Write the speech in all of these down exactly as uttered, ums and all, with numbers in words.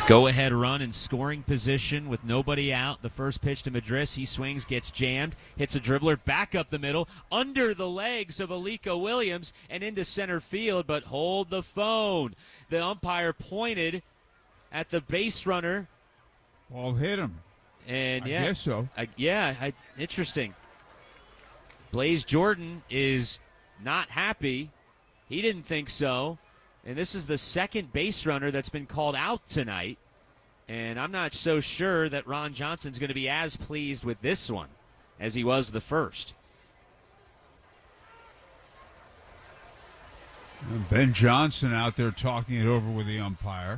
Go-ahead run in scoring position with nobody out. The first pitch to Madris. He swings, gets jammed, hits a dribbler back up the middle, under the legs of Alika Williams and into center field, but hold the phone. The umpire pointed at the base runner. Ball hit him. And I yeah, guess so. I, yeah, I, interesting. Blaze Jordan is not happy. He didn't think so. And this is the second base runner that's been called out tonight. And I'm not so sure that Ron Johnson's going to be as pleased with this one as he was the first. And Ben Johnson out there talking it over with the umpire.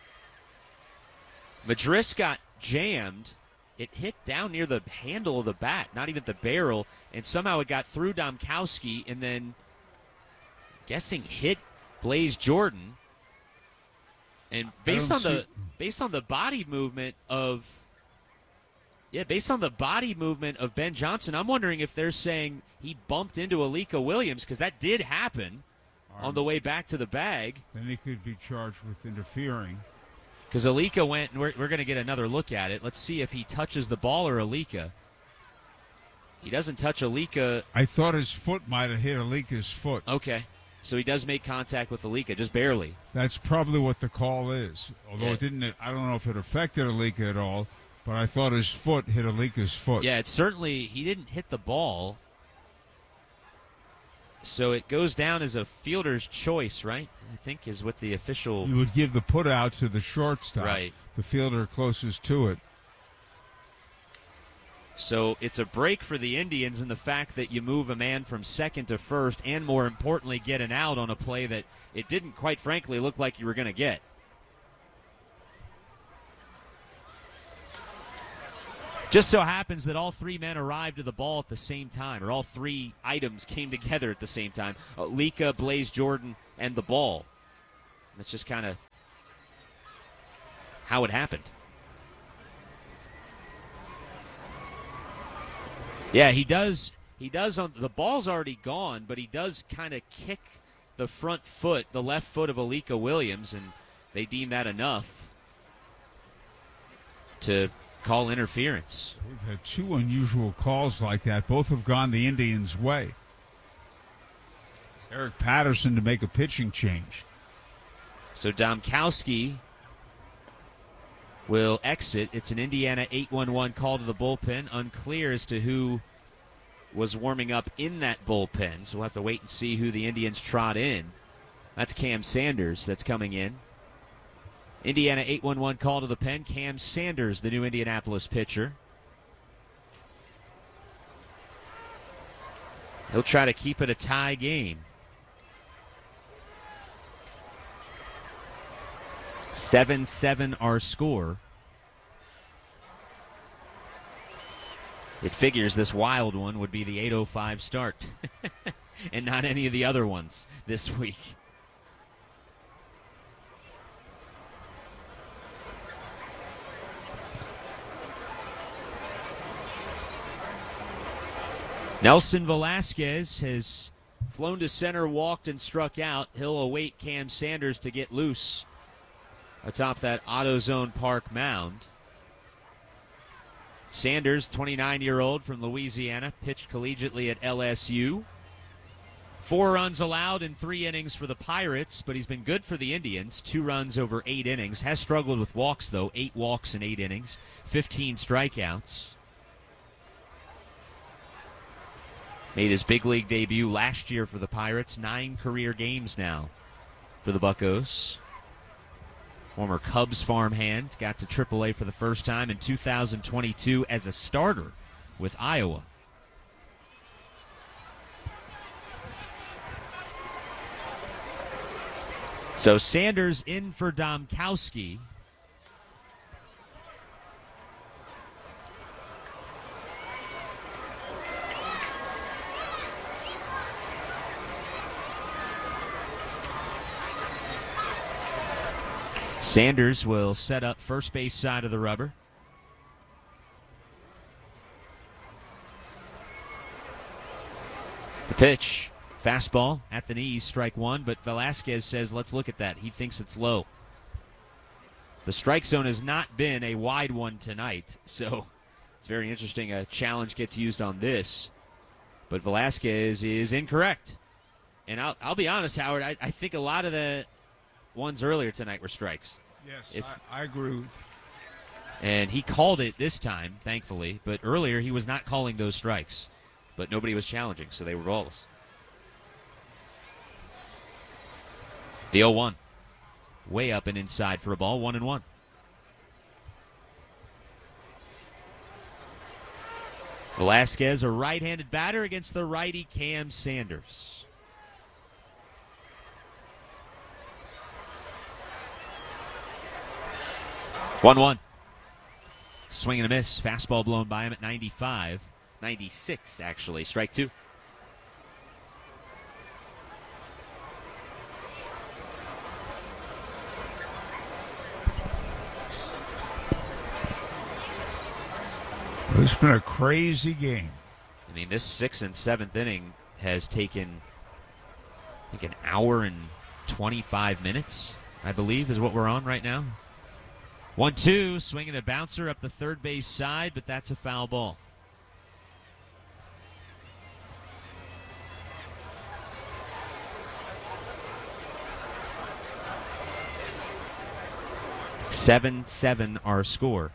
Madris got jammed. It hit down near the handle of the bat, not even the barrel, and somehow it got through Domkowski and then, guessing, hit Blaze Jordan. And based on the based on the body movement of yeah, based on the body movement of Ben Johnson, I'm wondering if they're saying he bumped into Alika Williams, because that did happen um, on the way back to the bag. Then he could be charged with interfering. Because Alika went, and we're, we're going to get another look at it. Let's see if he touches the ball or Alika. He doesn't touch Alika. I thought his foot might have hit Alika's foot. Okay. So he does make contact with Alika, just barely. That's probably what the call is. Although yeah. it didn't, I don't know if it affected Alika at all, but I thought his foot hit Alika's foot. Yeah, it's certainly, he didn't hit the ball. So it goes down as a fielder's choice, right? I think is what the official... You would give the put out to the shortstop. Right. The fielder closest to it. So it's a break for the Indians in the fact that you move a man from second to first and, more importantly, get an out on a play that it didn't, quite frankly, look like you were going to get. Just so happens that all three men arrived at the ball at the same time, or all three items came together at the same time. Alika, Blaze Jordan, and the ball. That's just kind of how it happened. Yeah, he does. He does. On the ball's already gone, but he does kind of kick the front foot, the left foot of Alika Williams, and they deem that enough to call interference. We've had two unusual calls like that. Both have gone the Indians' way. Eric Patterson to make a pitching change. So Domkowski will exit. It's an Indiana eight one one call to the bullpen. Unclear as to who was warming up in that bullpen, so we'll have to wait and see who the Indians trot in. That's Cam Sanders that's coming in. Indiana eight one one call to the pen. Cam Sanders, the new Indianapolis pitcher. He'll try to keep it a tie game. seven seven our score. It figures this wild one would be the eight oh five start and not any of the other ones this week. Nelson Velasquez has flown to center, walked, and struck out. He'll await Cam Sanders to get loose atop that AutoZone Park mound. Sanders, twenty-nine-year-old from Louisiana, pitched collegiately at L S U. Four runs allowed in three innings for the Pirates, but he's been good for the Indians. Two runs over eight innings. Has struggled with walks, though. Eight walks in eight innings. fifteen strikeouts. Made his big league debut last year for the Pirates. Nine career games now for the Buccos. Former Cubs farmhand. Got to triple A for the first time in two thousand twenty-two as a starter with Iowa. So Sanders in for Domkowski. Sanders will set up first base side of the rubber. The pitch, fastball at the knees, strike one, but Velasquez says, let's look at that. He thinks it's low. The strike zone has not been a wide one tonight, so it's very interesting. A challenge gets used on this, but Velasquez is incorrect. And I'll, I'll be honest, Howard, I, I think a lot of the ones earlier tonight were strikes. Yes, If, I, I agree with And he called it this time, thankfully, but earlier he was not calling those strikes. But nobody was challenging, so they were ballless. The oh one. Way up and inside for a ball, one and one. Velasquez, a right-handed batter against the righty Cam Sanders. one one. Swing and a miss. Fastball blown by him at ninety-five. ninety-six, actually. Strike two. It's been a crazy game. I mean, this sixth and seventh inning has taken, I think, an hour and twenty-five minutes, I believe, is what we're on right now. one two, swinging a bouncer up the third base side, but that's a foul ball. seven seven our score.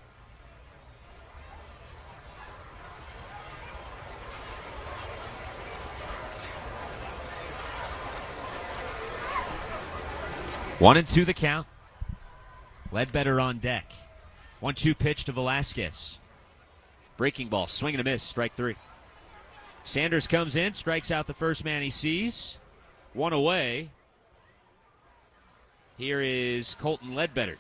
One and two the count. Ledbetter on deck. one two pitch to Velasquez. Breaking ball, swing and a miss, strike three. Sanders comes in, strikes out the first man he sees. One away. Here is Colton Ledbetter.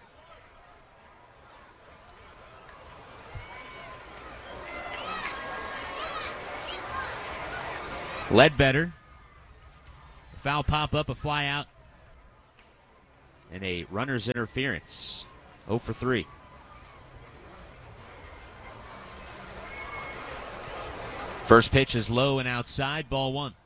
Ledbetter. Foul pop up, a fly out, and a runner's interference. oh for three. First pitch is low and outside, ball one.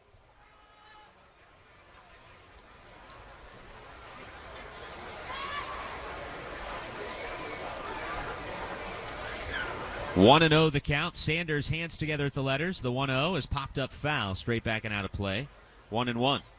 one and oh the count. Sanders hands together at the letters. The one oh is popped up foul, straight back and out of play. one and one.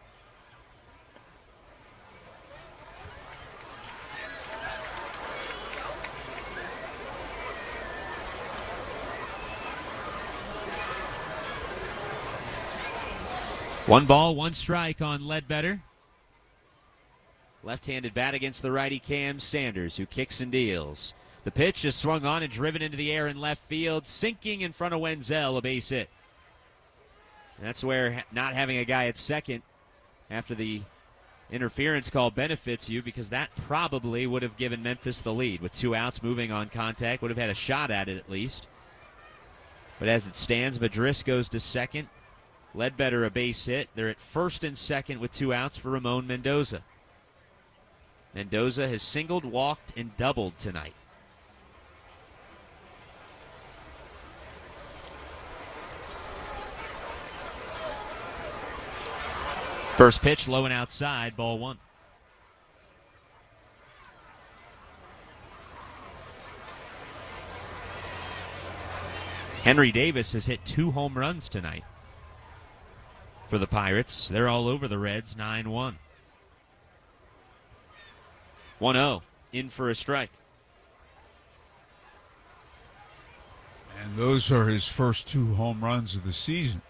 One ball, one strike on Ledbetter. Left-handed bat against the righty Cam Sanders, who kicks and deals. The pitch is swung on and driven into the air in left field, sinking in front of Wenzel, a base hit. And that's where not having a guy at second after the interference call benefits you, because that probably would have given Memphis the lead. With two outs, moving on contact, would have had a shot at it at least. But as it stands, Madris goes to second. Ledbetter a base hit. They're at first and second with two outs for Ramon Mendoza. Mendoza has singled, walked, and doubled tonight. First pitch, low and outside, ball one. Henry Davis has hit two home runs tonight for the Pirates. They're all over the Reds, nine one. one oh, in for a strike. And those are his first two home runs of the season.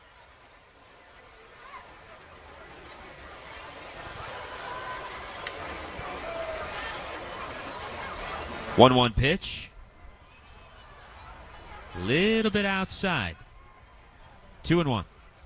one one pitch. Little bit outside. Two and one.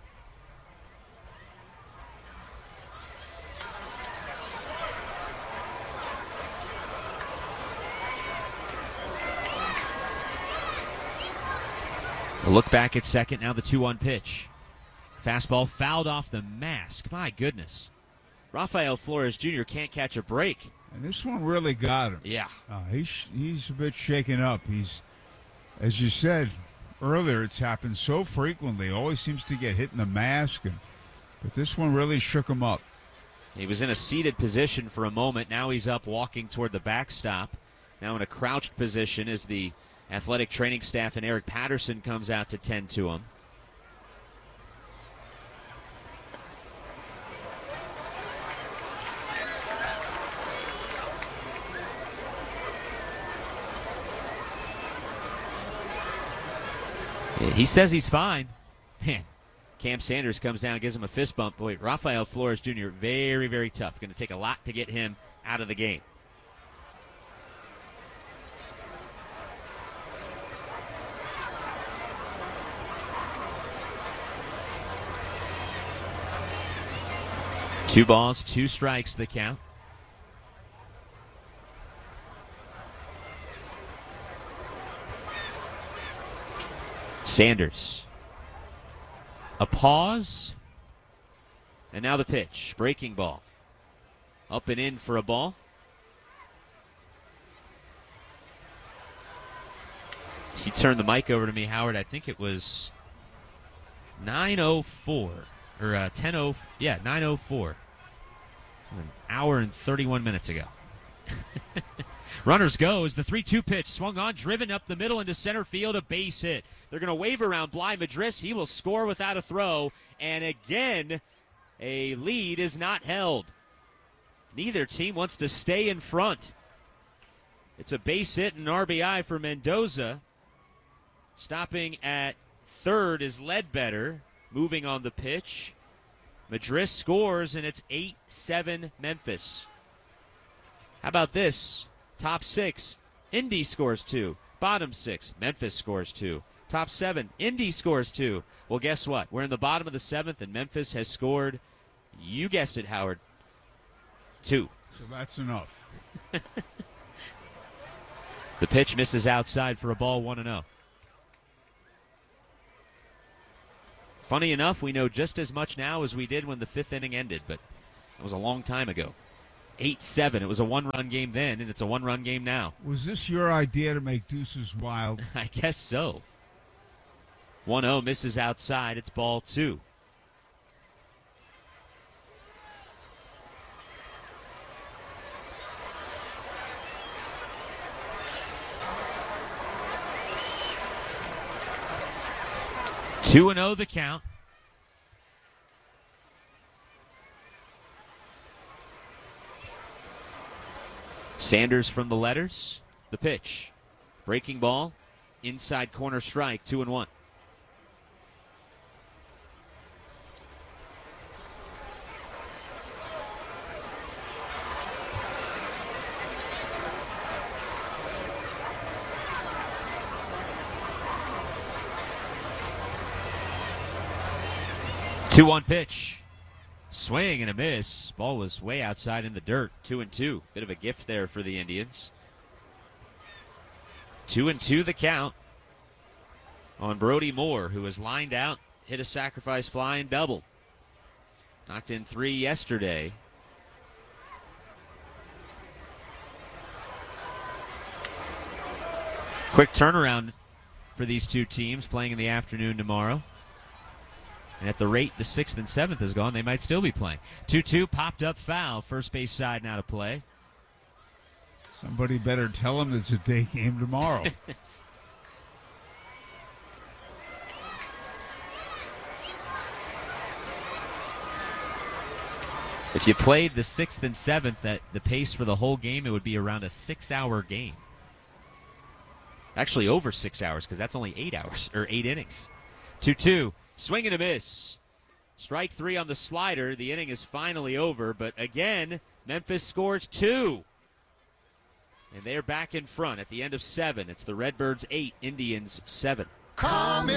A look back at second, now the two one pitch. Fastball fouled off the mask. My goodness. Rafael Flores Junior can't catch a break. And this one really got him. Yeah. Uh, he's, he's a bit shaken up. He's, as you said earlier, it's happened so frequently. Always seems to get hit in the mask. And, but this one really shook him up. He was in a seated position for a moment. Now he's up walking toward the backstop. Now in a crouched position as the athletic training staff and Eric Patterson comes out to tend to him. He says he's fine. Man, Cam Sanders comes down, gives him a fist bump. Boy, Rafael Flores Junior, very, very tough. Going to take a lot to get him out of the game. Two balls, two strikes, the count. Sanders. A pause. And now the pitch. Breaking ball. Up and in for a ball. He turned the mic over to me, Howard. I think it was nine oh four. Or uh, ten oh. Yeah, nine oh four. It was an hour and thirty-one minutes ago. Runners go as the three two pitch swung on, driven up the middle into center field, a base hit. They're going to wave around Bly Madris. He will score without a throw. And again, a lead is not held. Neither team wants to stay in front. It's a base hit and an R B I for Mendoza. Stopping at third is Ledbetter, moving on the pitch. Madris scores, and it's eight seven Memphis. How about this? Top six, Indy scores two. Bottom six, Memphis scores two. Top seven, Indy scores two. Well, guess what? We're in the bottom of the seventh, and Memphis has scored, you guessed it, Howard, two. So that's enough. The pitch misses outside for a ball, one and oh. Funny enough, we know just as much now as we did when the fifth inning ended, but that was a long time ago. eight seven. It was a one-run game then, and it's a one-run game now. Was this your idea to make deuces wild? I guess so. one oh misses outside. It's ball two. two and oh the count. Sanders from the letters. The pitch. Breaking ball. Inside corner strike. Two and one. two one pitch. Swing and a miss. Ball was way outside in the dirt. Two and two. Bit of a gift there for the Indians. Two and two the count on Brody Moore, who was lined out, hit a sacrifice fly and doubled. Knocked in three yesterday. Quick turnaround for these two teams playing in the afternoon tomorrow. And at the rate the sixth and seventh is gone, they might still be playing. two two, popped up foul. First base side now to play. Somebody better tell them it's a day game tomorrow. If you played the sixth and seventh at the pace for the whole game, it would be around a six-hour game. Actually, over six hours, because that's only eight hours, or eight innings. two two. Swing and a miss. Strike three on the slider. The inning is finally over, but again, Memphis scores two. And they're back in front at the end of seven. It's the Redbirds eight, Indians seven.